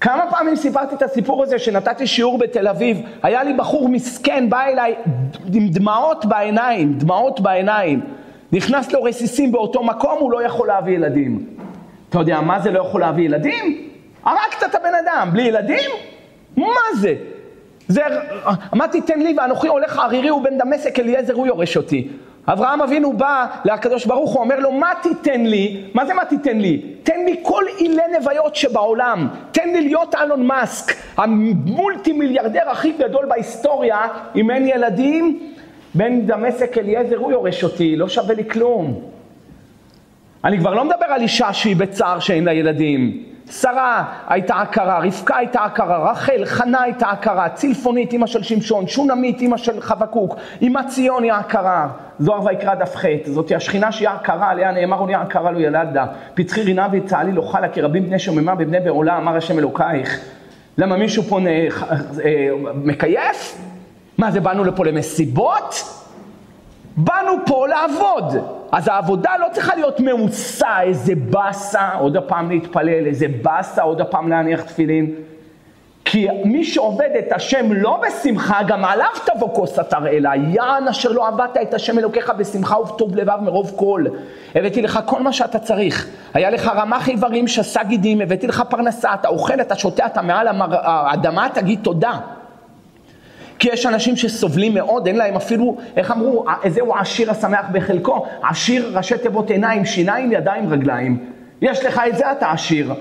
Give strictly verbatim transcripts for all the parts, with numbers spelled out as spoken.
כמה פעמים סיפרתי את הסיפור הזה שנתתי שיעור בתל אביב, היה לי בחור מסכן, בא אליי עם דמעות בעיניים, דמעות בעיניים, נכנס לו רסיסים באותו מקום, הוא לא יכול להביא ילדים. אתה יודע מה זה לא יכול להביא ילדים? הרגת את הבן אדם, בלי ילדים? מה זה? זה, מה תיתן לי ואנוכי הולך ערירי הוא בן דמשק אליעזר הוא יורש אותי. אברהם אבינו בא לקדוש ברוך הוא אומר לו מה תיתן לי? מה זה מה תיתן לי? תן לי כל אילי נוויות שבעולם, תן לי להיות אלון מאסק, המולטי מיליארדר הכי גדול בהיסטוריה, אם אין ילדים, בן דמשק אליעזר הוא יורש אותי, לא שווה לי כלום. אני כבר לא מדבר על אישה שהיא בצער שאין לה ילדים. שרה הייתה עקרה, רבקה הייתה עקרה, רחל, חנה הייתה עקרה, צילפונית אמא של שמשון, שונמית אמא של חבקוק, אמא ציון היא עקרה. זוהר ויקרא דף ח', זאת השכינה שהיא עקרה, עליה נאמר עליה עקרה לא ילדה, פצחי רינה וצהלי לא חלה, כי רבים בני שוממה בבני בעולה, אמר השם אלוקייך. למה מישהו פה מקייף? מה זה, באנו לפה למסיבות? באנו פה לעבוד. אז העבודה לא צריכה להיות מעושה, איזה בסה, עוד הפעם להתפלל, איזה בסה, עוד הפעם להניח תפילין. כי מי שעובד את השם לא בשמחה, גם עליו תבוא כוס התרעלה. יען אשר לא עבדת את השם אלוקיך בשמחה ובטוב לבב מרוב כל. הבאתי לך כל מה שאתה צריך. היה לך רמ"ח איברים, שסה גידים, הבאתי לך פרנסה, אתה אוכל, אתה שותה, אתה מעל האדמה, תגיד תודה. כי יש אנשים שסובלים מאוד, אין להם אפילו, איך אמרו, איזהו עשיר השמח בחלקו, עשיר ראשי תיבות עיניים, שיניים, ידיים, רגליים. יש לך את זה, אתה עשיר.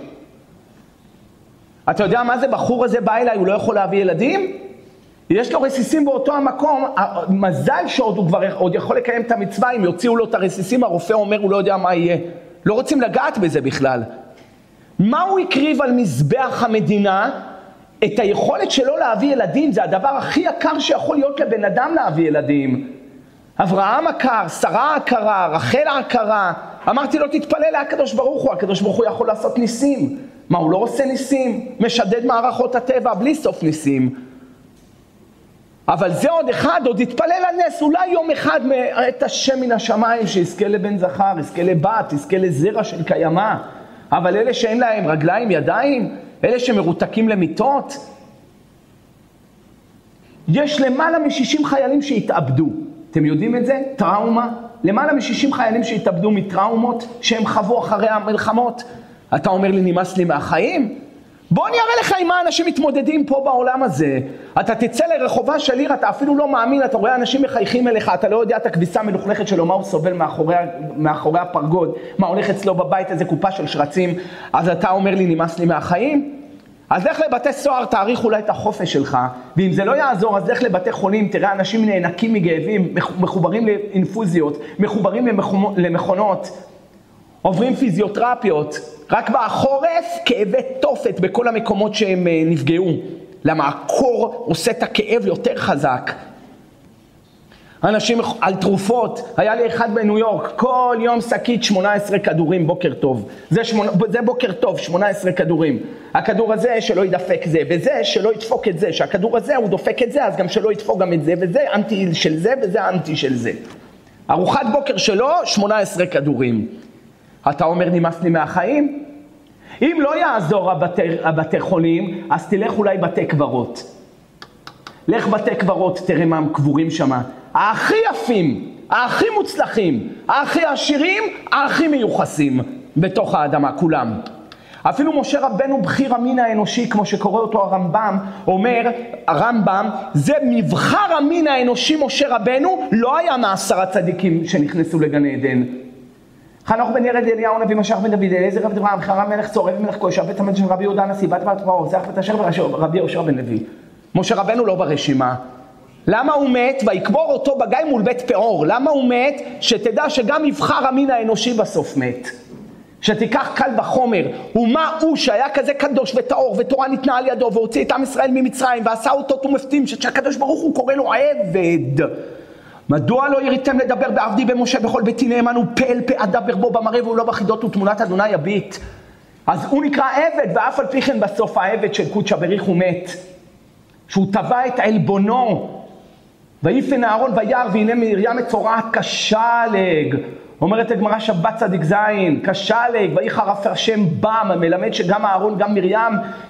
אתה יודע מה זה? בחור הזה בא אליי, הוא לא יכול להביא ילדים? יש לו רסיסים באותו המקום, מזל שעוד הוא כבר עוד יכול לקיים את המצווה, אם יוציאו לו את הרסיסים, הרופא אומר, הוא לא יודע מה יהיה. לא רוצים לגעת בזה בכלל. מה הוא הקריב על מזבח המדינה? את היכולת שלו להביא ילדים, זה הדבר הכי יקר שיכול להיות לבן אדם להביא ילדים. אברהם עקר, שרה עקרה, רחל עקרה. אמרתי לו, תתפלל לקדוש ברוך הוא, הקדוש ברוך הוא יכול לעשות ניסים. מה, הוא לא עושה ניסים? משדד מערכות הטבע בלי סוף ניסים. אבל זה עוד אחד, עוד יתפלל על נס, אולי יום אחד את השם מן השמיים, שיזכה לבן זכר, יזכה לבת, יזכה לזרע של קיימה. אבל אלה שאין להם רגליים, ידיים, אלה שמרותקים למיטות, יש למעלה מ-שישים חיילים שהתאבדו. אתם יודעים את זה? טראומה. למעלה מ-שישים חיילים שהתאבדו מטראומות שהם חוו אחרי המלחמות. אתה אומר לי, נמאס לי מהחיים? בוא אני אראה לך עם מה אנשים מתמודדים פה בעולם הזה. אתה תצא לרחובה של עיר, אתה אפילו לא מאמין, אתה רואה אנשים מחייכים אליך, אתה לא יודע את הכביסה המלוכלכת שלו, מה הוא סובל מאחורי, מאחורי הפרגוד, מה הולך אצלו בבית, איזה קופה של שרצים, אז אתה אומר לי, נמאס לי מהחיים? אז לך לבתי סוהר, תאריך אולי את החופש שלך, ואם זה לא יעזור, אז לך לבתי חולים, תראה אנשים נאנקים מגאבים, מחוברים לאינפוזיות, מחוברים למכונות, עוברים פיזיותרפיות, רק בחורף כאבי תופת בכל המקומות שהם נפגעו. למה? הקור עושה את הכאב יותר חזק. אנשים על תרופות, היה לי אחד בניו יורק, כל יום שקית שמונה עשרה כדורים, בוקר טוב. זה, שמונה, זה בוקר טוב, שמונה עשרה כדורים. הכדור הזה שלא ידפק זה, וזה שלא ידפוק את זה, שהכדור הזה הוא דופק את זה, אז גם שלא ידפוק גם את זה, וזה אנטי של זה, וזה אנטי של זה. ארוחת בוקר שלו, שמונה עשרה כדורים. אתה אומר, נמאס לי מהחיים? אם לא יעזור הבתי, הבתי חולים, אז תלך אולי בתי קברות. לך בתי קברות, תראה מה הם קבורים שם. הכי יפים, הכי מוצלחים, הכי עשירים, הכי מיוחסים בתוך האדמה, כולם. אפילו משה רבנו בחיר המין האנושי, כמו שקורא אותו הרמב"ם, אומר, הרמב"ם, זה מבחר המין האנושי משה רבנו, לא היה מעשרה צדיקים שנכנסו לגן עדן. חנוך בן ירד אליהו נביא משך בן דוד אליעזר רב דברם חרם מלך צורף מלך כהן בית המלך של רבי יהודה הנשיא בת בת פרעה זך בית אשר ורבי יהושע בן לוי. משה רבנו לא ברשימה. למה הוא מת? ויקבור אותו בגיא מול בית פאור. למה הוא מת? שתדע שגם יבחר המין האנושי בסוף מת. שתיקח קל בחומר. ומה הוא שהיה כזה קדוש וטהור ותורה ניתנה על ידו והוציא את עם ישראל ממצרים ועשה אותו תומפתים שהקדוש ברוך הוא קורא לו עבד. מדוע לא יריתם לדבר בעבדי במשה בכל ביתי נאמן ופה אל פה אדבר בו במראה והוא לא בחידות ותמונת אדוני יביט. אז הוא נקרא עבד, ואף על פי כן בסוף העבד של קודש הבריך הוא מת. שהוא טבע את עלבונו. ויפן אהרון וירא והנה מרים מצורעת כשלג. אומרת הגמרא שבת צדיק זין, כשלג, ויחר אף השם בם, מלמד שגם אהרון גם מרים